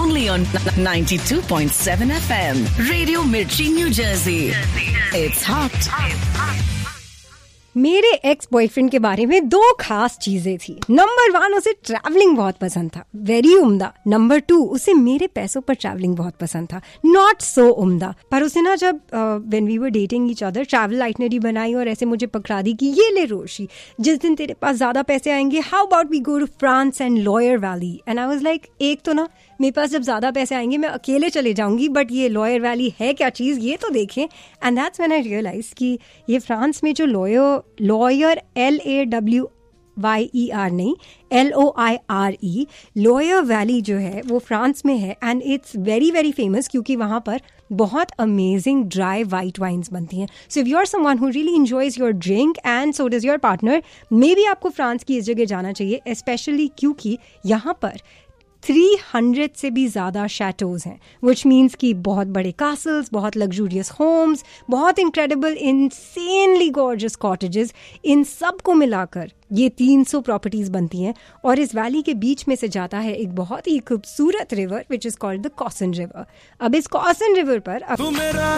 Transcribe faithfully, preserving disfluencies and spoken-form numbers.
only on ninety-two point seven F M. Radio Mirchi, New Jersey. It's hot. मेरे ex boyfriend के बारे में दो खास चीजें थी. नंबर वन, उसे ट्रैवलिंग बहुत पसंद था, वेरी उम्दा. नंबर टू, उसे मेरे पैसों पर ट्रैवलिंग बहुत पसंद था, नॉट सो उम्दा. पर उसे ना जब when we were dating each other travel itinerary बनाई और ऐसे मुझे पकड़ा दी कि ये ले रोशी, जिस दिन तेरे पास ज्यादा पैसे आएंगे how about we go to France and lawyer valley. And I was like, एक तो ना मेरे पास जब ज्यादा पैसे आएंगे मैं अकेले चले जाऊंगी, बट ये लॉयर वैली है क्या चीज, ये तो देखें. And that's when I realise कि ये फ्रांस में जो lawyer lawyer L A W Y E R नहीं, L O I R E, lawyer valley जो है वो फ्रांस में है. And it's very very famous क्योंकि वहाँ पर बहुत अमेजिंग ड्राई वाइट वाइन्स बनती हैं. So if you are someone who really enjoys your drink and so does your partner, may be आपको फ्रांस की इस जगह जाना चाहिए, स्पेशली क्योंकि यहाँ पर तीन सौ से भी ज़्यादा शैटोज हैं, विच मीन्स कि बहुत बड़े कासल्स, बहुत लग्जूरियस होम्स, बहुत इनक्रेडिबल इनसेनली गॉर्जियस कॉटेजेस, इन सब को मिलाकर ये तीन सौ प्रॉपर्टीज़ बनती हैं. और इस वैली के बीच में से जाता है एक बहुत ही खूबसूरत river which is called the caution river. अब इस कॉसन रिवर पर अब